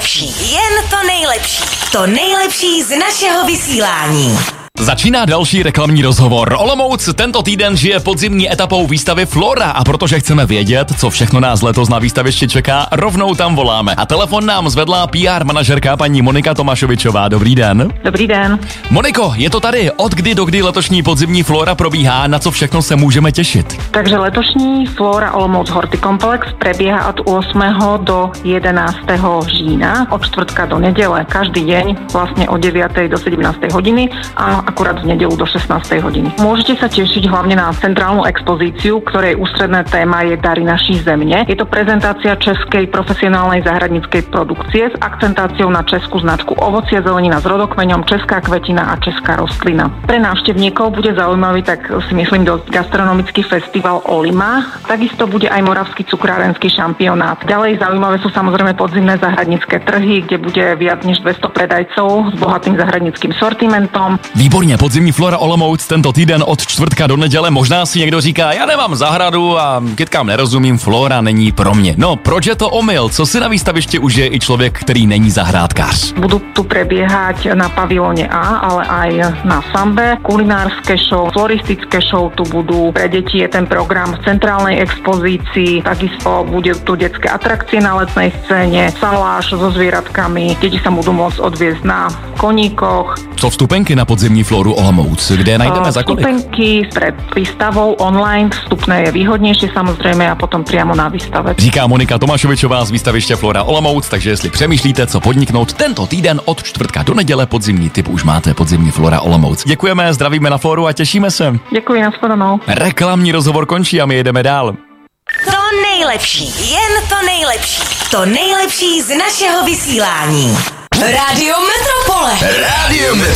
nejlepší, jen to nejlepší. To nejlepší z našeho vysílání. Začíná další reklamní rozhovor. Olomouc tento týden žije podzimní etapou výstavy Flora a protože chceme vědět, co všechno nás letos na výstavišti čeká, rovnou tam voláme. A telefon nám zvedla PR manažerka paní Monika Tomášovičová. Dobrý den. Dobrý den. Moniko, je to tady. Od kdy do kdy letošní podzimní Flora probíhá, na co všechno se můžeme těšit? Takže letošní Flora Olomouc Hortikomplex prebieha od 8. do 11. října, od čtvrtka do nedele. Každý deň vlastne od 9. do 17. hodiny a akurát v nedelu do 16. hodiny. Môžete sa tešiť hlavne na centrálnu expozíciu, ktorej ústredné téma je Dary naší zemne. Je to prezentácia českej profesionálnej záhradníckej produkcie s akcentáciou na českú značku ovocie, zelenina s rodokmeňom, česká kvetina a česká rostlina. Pre návštevníkov bude zaujímavý, tak si myslím, dosť gastronomický festival Olima. Takisto bude aj moravský cukrárenský šampionát. Ďalej zaujímavé sú samozrejme podzimné záhradnícke trhy, kde bude viac než 200 predajcov s bohatým záhradníckým sortimentom. Výborně, podzimní Flora Olomouc tento týden od čtvrtka do neděle. Možná si někdo říká, já nemám zahradu a kytkám nerozumím, Flora není pro mě. No, proč je to omyl? Co si na výstavišti užije i člověk, který není zahrádkář? Budú tu prebiehať na pavilóne A, ale aj na Sambe. Kulinárske show, floristické show tu budú. Pre deti je ten program v centrálnej expozícii. Takisto bude tu detské atrakcie na letnej scéne, saláš so zvieratkami. Deti sa budú môcť odviezť na koníkoch. Co vstupenky na podzimní Floru Olomouc? Kde najdeme za kolik? Vstupenky pred výstavou online, vstupné je výhodnější samozřejmě a potom přímo na výstave. Říká Monika Tomášovičová z výstaviště Flora Olomouc, takže jestli přemýšlíte, co podniknout tento týden od čtvrtka do neděle, podzimní tip už máte, podzimní Flora Olomouc. Děkujeme, zdravíme na Floru a těšíme se. Děkuji, nashledanou. Reklamní rozhovor končí a my jedeme dál. To nejlepší, jen to nejlepší. To nejlepší z našeho vysílání. Radio Metropole.